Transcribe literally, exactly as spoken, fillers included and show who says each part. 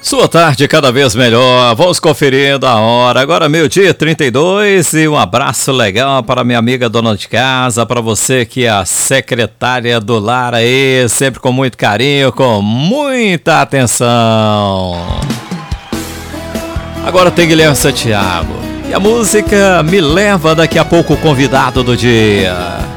Speaker 1: Sua tarde cada vez melhor, vamos conferindo a hora, agora meio-dia e trinta e dois e um abraço legal para minha amiga dona de casa, para você que é a secretária do lar aí, sempre com muito carinho, com muita atenção. Agora tem Guilherme Santiago e a música me leva daqui a pouco o convidado do dia.